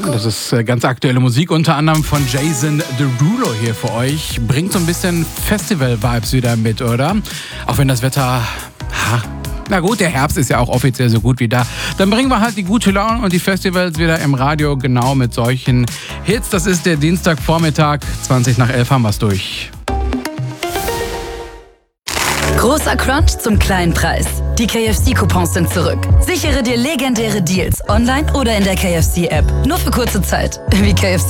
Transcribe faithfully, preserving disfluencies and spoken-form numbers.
Das ist ganz aktuelle Musik, unter anderem von Jason Derulo hier für euch. Bringt so ein bisschen Festival-Vibes wieder mit, oder? Auch wenn das Wetter... Ha, na gut, der Herbst ist ja auch offiziell so gut wie da. Dann bringen wir halt die gute Laune und die Festivals wieder im Radio, genau mit solchen Hits. Das ist der Dienstagvormittag, zwanzig nach elf haben wir's durch. Großer Crunch zum kleinen Preis. Die K F C-Coupons sind zurück. Sichere dir legendäre Deals online oder in der K F C-App. Nur für kurze Zeit. Wie K F C